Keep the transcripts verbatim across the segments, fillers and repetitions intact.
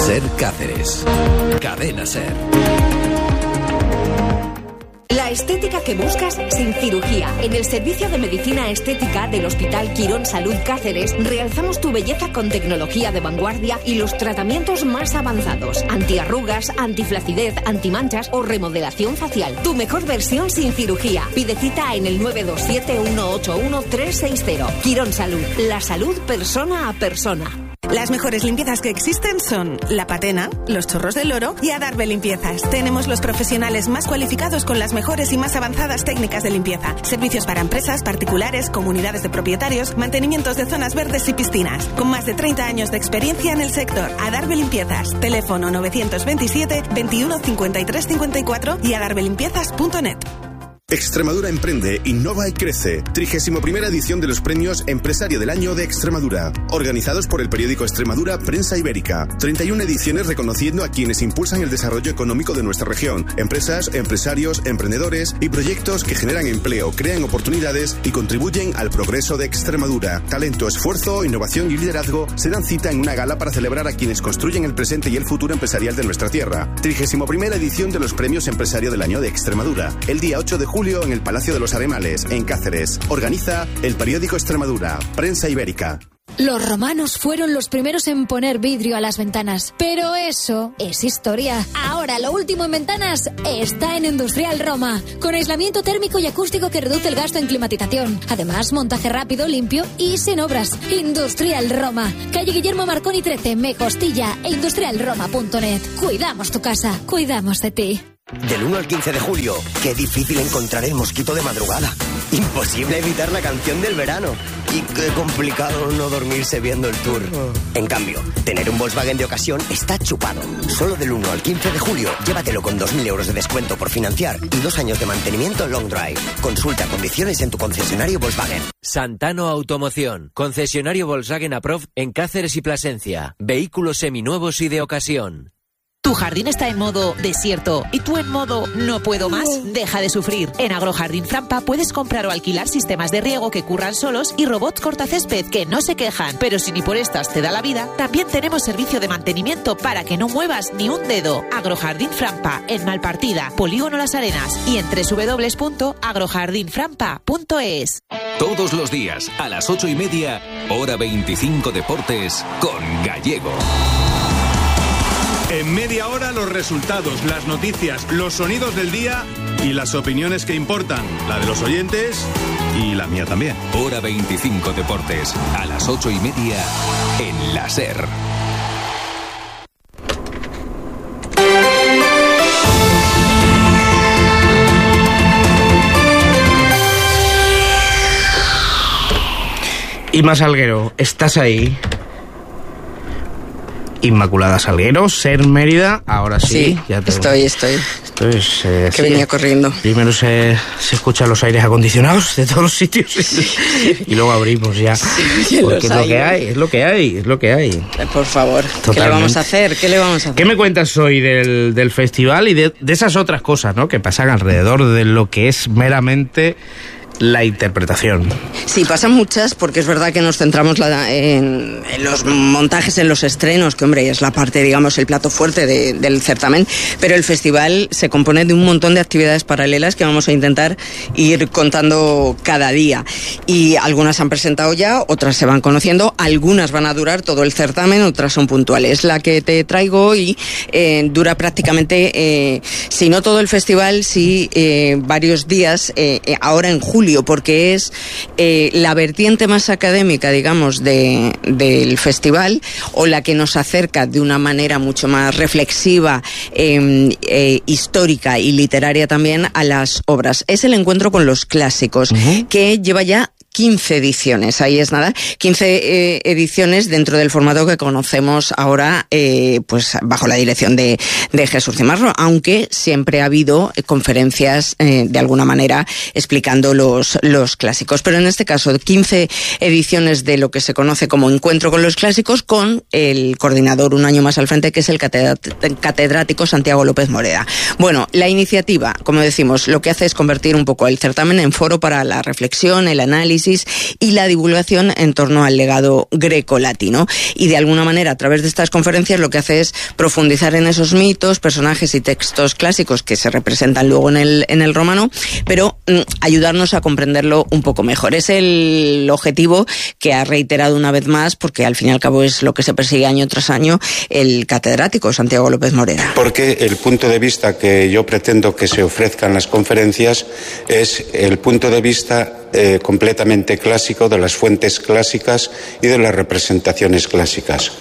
Ser Cáceres. Cadena Ser. La estética que buscas sin cirugía. En el servicio de medicina estética del Hospital Quirón Salud Cáceres realzamos tu belleza con tecnología de vanguardia y los tratamientos más avanzados. Antiarrugas, antiflacidez, antimanchas o remodelación facial. Tu mejor versión sin cirugía. Pide cita en el nueve dos siete, uno ocho uno, tres seis cero. Quirón Salud. La salud persona a persona. Las mejores limpiezas que existen son La Patena, Los Chorros del Oro y Adarve Limpiezas. Tenemos los profesionales más cualificados con las mejores y más avanzadas técnicas de limpieza. Servicios para empresas, particulares, comunidades de propietarios, mantenimientos de zonas verdes y piscinas. Con más de treinta años de experiencia en el sector. Adarve Limpiezas. Teléfono nueve dos siete, veintiuno, cincuenta y tres, cincuenta y cuatro y adarve limpiezas punto net. Extremadura emprende, innova y crece. trigésima primera edición de los premios Empresario del Año de Extremadura. Organizados por el periódico Extremadura Prensa Ibérica. treinta y una ediciones reconociendo a quienes impulsan el desarrollo económico de nuestra región. Empresas, empresarios, emprendedores y proyectos que generan empleo, crean oportunidades y contribuyen al progreso de Extremadura. Talento, esfuerzo, innovación y liderazgo se dan cita en una gala para celebrar a quienes construyen el presente y el futuro empresarial de nuestra tierra. trigésima primera edición de los premios Empresario del Año de Extremadura. El día ocho de julio en el Palacio de los Aremales, en Cáceres. Organiza el periódico Extremadura, Prensa Ibérica. Los romanos fueron los primeros en poner vidrio a las ventanas, pero eso es historia. Ahora lo último en ventanas está en Industrial Roma, con aislamiento térmico y acústico que reduce el gasto en climatización. Además, montaje rápido, limpio y sin obras. Industrial Roma, calle Guillermo Marconi trece, Mejostilla e industrial roma punto net. Cuidamos tu casa, cuidamos de ti. Del uno al quince de julio, qué difícil encontrar el mosquito de madrugada. Imposible evitar la canción del verano. Y qué complicado no dormirse viendo el tour. En cambio, tener un Volkswagen de ocasión está chupado. Solo del uno al quince de julio, llévatelo con dos mil euros de descuento por financiar y dos años de mantenimiento long drive. Consulta condiciones en tu concesionario Volkswagen. Santano Automoción, concesionario Volkswagen Approved en Cáceres y Plasencia. Vehículos seminuevos y de ocasión. ¿Tu jardín está en modo desierto y tú en modo no puedo más? Deja de sufrir. En Agrojardín Frampa puedes comprar o alquilar sistemas de riego que curran solos y robots cortacésped que no se quejan. Pero si ni por estas te da la vida, también tenemos servicio de mantenimiento para que no muevas ni un dedo. Agrojardín Frampa, en Malpartida, Polígono Las Arenas y en doble u doble u doble u punto agrojardín frampa punto es. Todos los días a las ocho y media, hora veinticinco Deportes con Gallego. En media hora los resultados, las noticias, los sonidos del día y las opiniones que importan, la de los oyentes y la mía también. Hora veinticinco Deportes, a las ocho y media en la SER. Inma Salguero, ¿estás ahí? Inmaculada Salguero, Ser Mérida, ahora sí. Sí, ya te... estoy, estoy. Esto es, eh, que sí, venía corriendo. Primero se, se escuchan los aires acondicionados de todos los sitios sí. y luego abrimos ya. Sí, porque es lo que hay, es lo que hay, es lo que hay. Por favor, Totalmente. ¿Qué le vamos a hacer? ¿Qué le vamos a hacer? ¿Qué me cuentas hoy del, del festival y de, de esas otras cosas, ¿no?, que pasan alrededor de lo que es meramente la interpretación? Sí, pasan muchas, porque es verdad que nos centramos la, en, en los montajes, en los estrenos, que hombre, es la parte, digamos, el plato fuerte de, del certamen, pero el festival se compone de un montón de actividades paralelas que vamos a intentar ir contando cada día. Y algunas se han presentado ya, otras se van conociendo, algunas van a durar todo el certamen, otras son puntuales. La que te traigo hoy eh, dura prácticamente, eh, si no todo el festival, sí eh, varios días, eh, ahora en julio, porque es eh, la vertiente más académica, digamos, de, del festival, o la que nos acerca de una manera mucho más reflexiva, eh, eh, histórica y literaria también a las obras. Es el encuentro con los clásicos, uh-huh. que lleva ya quince ediciones, ahí es nada, quince eh, ediciones dentro del formato que conocemos ahora, eh, pues bajo la dirección de, de Jesús Cimarro, aunque siempre ha habido eh, conferencias eh, de alguna manera explicando los, los clásicos, pero en este caso quince ediciones de lo que se conoce como Encuentro con los Clásicos, con el coordinador un año más al frente, que es el catedrático Santiago López Moreda. Bueno, la iniciativa, como decimos, lo que hace es convertir un poco el certamen en foro para la reflexión, el análisis psicoanálisis y la divulgación en torno al legado greco-latino. Y de alguna manera, a través de estas conferencias, lo que hace es profundizar en esos mitos, personajes y textos clásicos que se representan luego en el, en el romano, pero mm, ayudarnos a comprenderlo un poco mejor. Es el objetivo que ha reiterado una vez más, porque al fin y al cabo es lo que se persigue año tras año, el catedrático Santiago López Moreda. Porque el punto de vista que yo pretendo que se ofrezca en las conferencias es el punto de vista eh, completamente clásico de las fuentes clásicas y de las representaciones clásicas.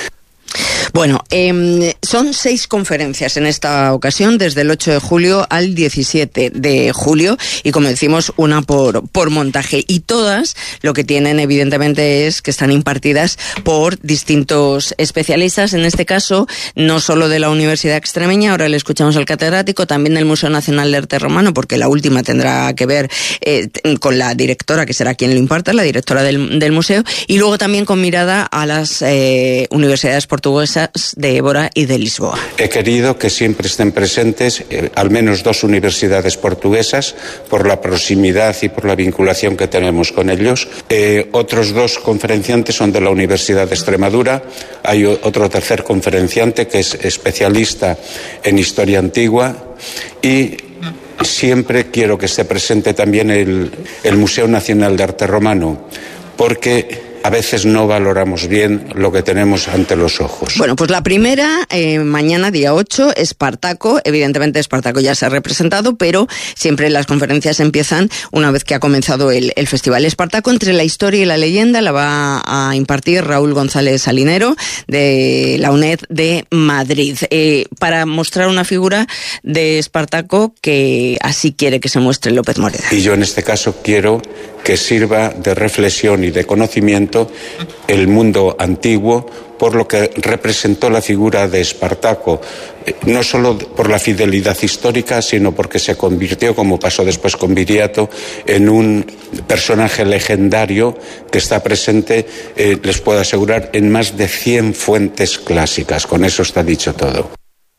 Bueno, eh, son seis conferencias en esta ocasión, desde el ocho de julio al diecisiete de julio, y como decimos, una por, por montaje. Y todas lo que tienen, evidentemente, es que están impartidas por distintos especialistas, en este caso, no solo de la Universidad Extremeña, ahora le escuchamos al catedrático, también del Museo Nacional de Arte Romano, porque la última tendrá que ver eh, con la directora, que será quien lo imparta, la directora del, del museo, y luego también con mirada a las eh, universidades portuguesas de Évora y de Lisboa. He querido que siempre estén presentes eh, al menos dos universidades portuguesas por la proximidad y por la vinculación que tenemos con ellos. Eh, otros dos conferenciantes son de la Universidad de Extremadura. Hay otro tercer conferenciante que es especialista en historia antigua y siempre quiero que esté presente también el, el Museo Nacional de Arte Romano, porque a veces no valoramos bien lo que tenemos ante los ojos. Bueno, pues la primera, eh, mañana día ocho, Espartaco. Evidentemente Espartaco ya se ha representado, pero siempre las conferencias empiezan una vez que ha comenzado el, el festival. Espartaco entre la historia y la leyenda la va a impartir Raúl González Salinero, de la UNED de Madrid, eh, para mostrar una figura de Espartaco que así quiere que se muestre López Moreda. Y yo en este caso quiero que sirva de reflexión y de conocimiento el mundo antiguo por lo que representó la figura de Espartaco, no solo por la fidelidad histórica, sino porque se convirtió, como pasó después con Viriato, en un personaje legendario que está presente, eh, les puedo asegurar, en más de cien fuentes clásicas. Con eso está dicho todo.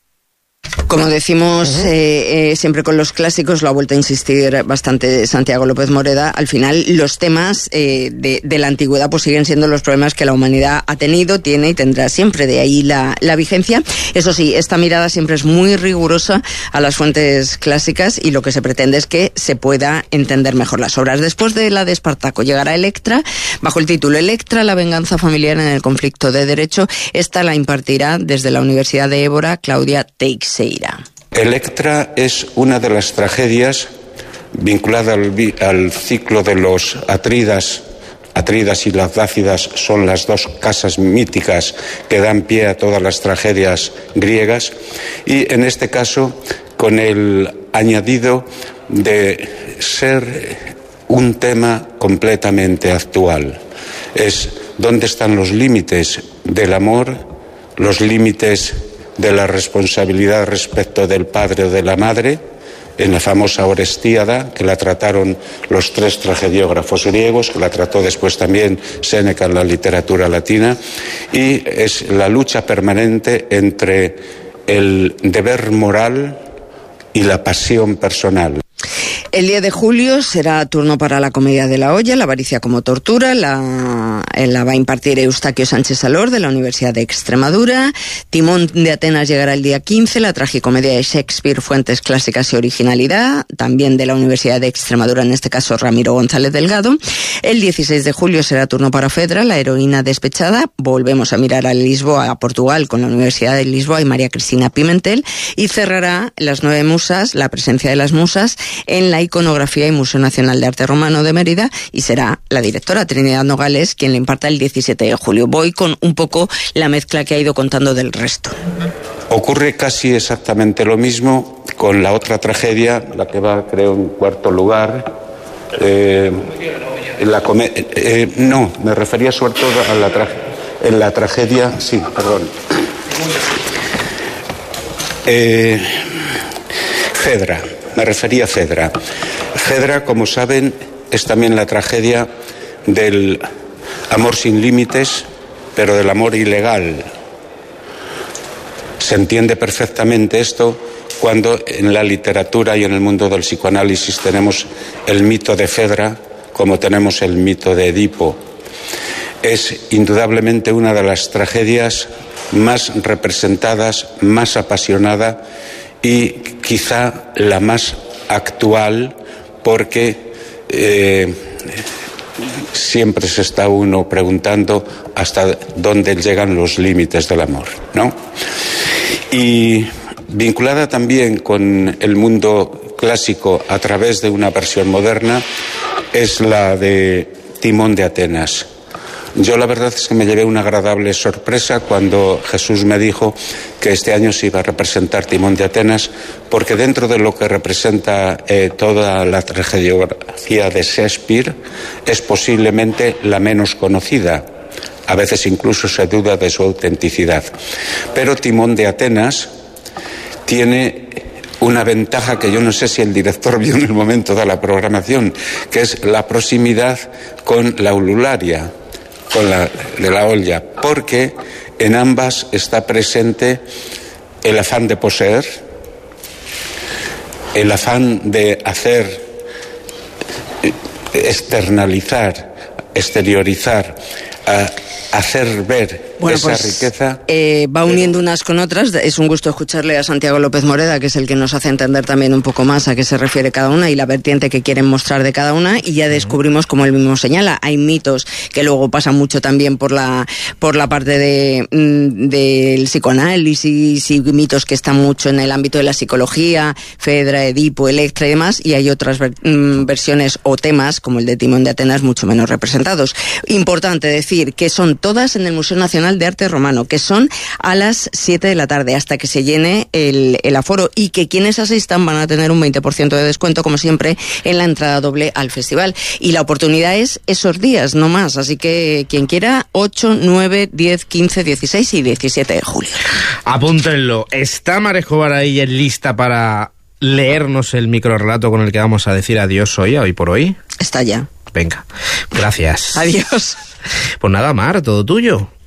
Como decimos eh, eh, siempre con los clásicos, lo ha vuelto a insistir bastante Santiago López Moreda, al final los temas eh, de, de la antigüedad pues siguen siendo los problemas que la humanidad ha tenido, tiene y tendrá siempre, de ahí la, la vigencia. Eso sí, esta mirada siempre es muy rigurosa a las fuentes clásicas y lo que se pretende es que se pueda entender mejor las obras. Después de la de Espartaco llegará Electra, bajo el título Electra, la venganza familiar en el conflicto de derecho. Esta la impartirá desde la Universidad de Évora Claudia Teixeira. Electra es una de las tragedias vinculada al, al ciclo de los Atridas. Atridas y las Dácidas son las dos casas míticas que dan pie a todas las tragedias griegas, y en este caso con el añadido de ser un tema completamente actual. Es dónde están los límites del amor, los límites de la responsabilidad respecto del padre o de la madre, en la famosa Orestíada, que la trataron los tres tragediógrafos griegos, que la trató después también Séneca en la literatura latina, y es la lucha permanente entre el deber moral y la pasión personal. El diez de julio será turno para la comedia de la olla, La avaricia como tortura. La, la va a impartir Eustaquio Sánchez Salor, de la Universidad de Extremadura. Timón de Atenas llegará el día quince, la tragicomedia de Shakespeare, fuentes clásicas y originalidad, también de la Universidad de Extremadura, en este caso Ramiro González Delgado. El dieciséis de julio será turno para Fedra, La heroína despechada. Volvemos a mirar a Lisboa, a Portugal, con la Universidad de Lisboa y María Cristina Pimentel. Y cerrará Las nueve musas, la presencia de las musas, en la Iconografía y Museo Nacional de Arte Romano de Mérida, y será la directora Trinidad Nogales quien le imparta el diecisiete de julio. Voy con un poco la mezcla que ha ido contando del resto. Ocurre casi exactamente lo mismo con la otra tragedia, la que va, creo, en cuarto lugar. Eh, la come- eh, no, me refería sobre todo a la tragedia. En la tragedia, sí, perdón. Eh, Fedra. Me refería a Fedra. Fedra, como saben, es también la tragedia del amor sin límites, pero del amor ilegal. Se entiende perfectamente esto cuando en la literatura y en el mundo del psicoanálisis tenemos el mito de Fedra como tenemos el mito de Edipo. Es indudablemente una de las tragedias más representadas, más apasionada y quizá la más actual, porque eh, siempre se está uno preguntando hasta dónde llegan los límites del amor, ¿no? Y vinculada también con el mundo clásico a través de una versión moderna es la de Timón de Atenas. Yo la verdad es que me llevé una agradable sorpresa cuando Jesús me dijo que este año se iba a representar Timón de Atenas, porque dentro de lo que representa eh, toda la tragediografía de Shakespeare es posiblemente la menos conocida. A veces incluso se duda de su autenticidad. Pero Timón de Atenas tiene una ventaja que yo no sé si el director vio en el momento de la programación, que es la proximidad con la Eulalia, con la de la olla, porque en ambas está presente el afán de poseer, el afán de hacer, externalizar, exteriorizar, a hacer ver bueno, esa pues, riqueza. Eh, va uniendo unas con otras. Es un gusto escucharle a Santiago López Moreda, que es el que nos hace entender también un poco más a qué se refiere cada una y la vertiente que quieren mostrar de cada una, y ya descubrimos, como él mismo señala, hay mitos que luego pasan mucho también por la por la parte de del psicoanálisis, y mitos que están mucho en el ámbito de la psicología, Fedra, Edipo, Electra y demás, y hay otras ver, mm, versiones o temas, como el de Timón de Atenas, mucho menos representados. Importante decir que son todas en el Museo Nacional de Arte Romano, que son a las siete de la tarde hasta que se llene el, el aforo, y que quienes asistan van a tener un veinte por ciento de descuento, como siempre, en la entrada doble al festival. Y la oportunidad es esos días, no más. Así que quien quiera, ocho, nueve, diez, quince, dieciséis y diecisiete de julio. Apúntenlo. ¿Está Marejobar ahí lista para leernos el microrrelato con el que vamos a decir adiós hoy, hoy por hoy? Está ya. Venga, gracias. Adiós. Pues nada, Mar, todo tuyo.